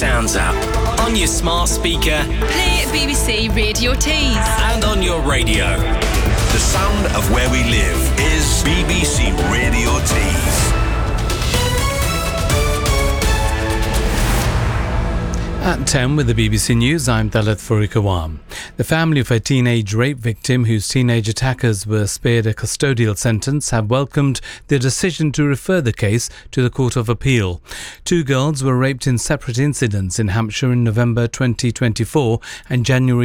Downs app, on your smart speaker, play BBC Radio Tees, and on your radio. The sound of where we live is BBC Radio Tees. At 10 with the BBC News, I'm Dalit Furikawam. The family of a teenage rape victim whose teenage attackers were spared a custodial sentence have welcomed the decision to refer the case to the Court of Appeal. 2 girls were raped in separate incidents in Hampshire in November 2024 and January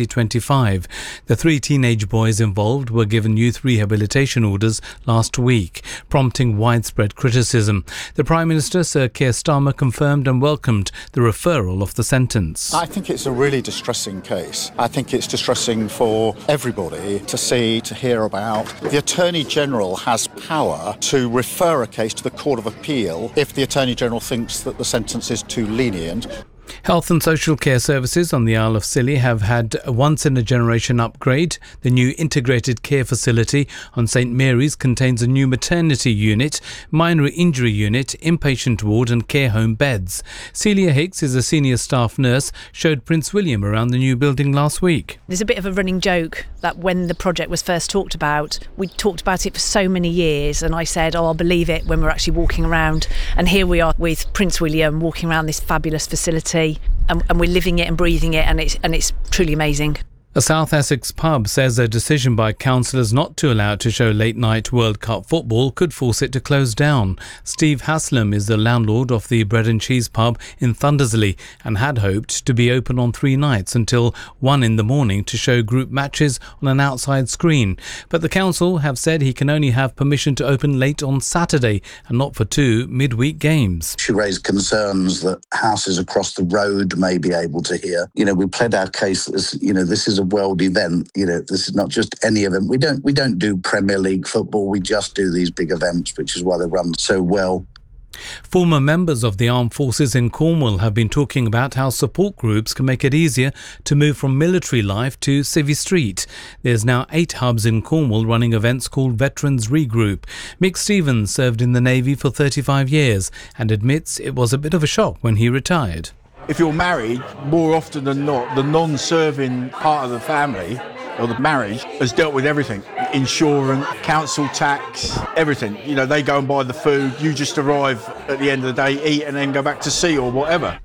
2025. The 3 teenage boys involved were given youth rehabilitation orders last week, prompting widespread criticism. The Prime Minister, Sir Keir Starmer, confirmed and welcomed the referral of the sentence. I think it's a really distressing case. I think it's distressing for everybody to see, to hear about. The Attorney General has power to refer a case to the Court of Appeal if the Attorney General thinks that the sentence is too lenient. Health and social care services on the Isle of Scilly have had a once-in-a-generation upgrade. The new integrated care facility on St Mary's contains a new maternity unit, minor injury unit, inpatient ward and care home beds. Celia Hicks is a senior staff nurse, showed Prince William around the new building last week. There's a bit of a running joke that when the project was first talked about, we talked about it for so many years, and I said, I'll believe it when we're actually walking around. And here we are with Prince William walking around this fabulous facility. And we're living it and breathing it, and it's truly amazing. A South Essex pub says a decision by councillors not to allow it to show late-night World Cup football could force it to close down. Steve Haslam is the landlord of the Bread and Cheese pub in Thundersley and had hoped to be open on 3 nights until 1 in the morning to show group matches on an outside screen. But the council have said he can only have permission to open late on Saturday and not for 2 midweek games. She raised concerns that houses across the road may be able to hear. We pled our case as, this is a world event. This is not just any event. We don't do Premier League football. We just do these big events, which is why they run so well. Former members of the armed forces in Cornwall have been talking about how support groups can make it easier to move from military life to Civvy Street. There's now 8 hubs in Cornwall running events called Veterans Regroup. Mick Stevens served in the Navy for 35 years and admits it was a bit of a shock when he retired. If you're married, more often than not, the non-serving part of the family or the marriage has dealt with everything. Insurance, council tax, everything. They go and buy the food. You just arrive at the end of the day, eat and then go back to sea or whatever.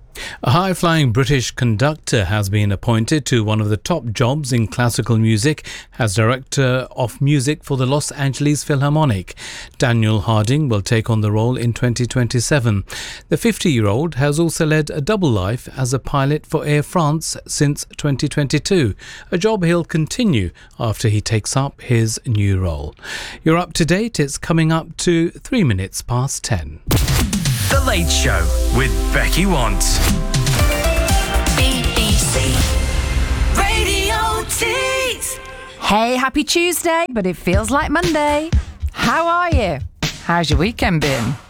A high-flying British conductor has been appointed to one of the top jobs in classical music as Director of Music for the Los Angeles Philharmonic. Daniel Harding will take on the role in 2027. The 50-year-old has also led a double life as a pilot for Air France since 2022, a job he'll continue after he takes up his new role. You're up to date. It's coming up to 3 minutes past 10. The Late Show with Becky Want. BBC Radio Tees. Hey, happy Tuesday, but it feels like Monday. How are you? How's your weekend been?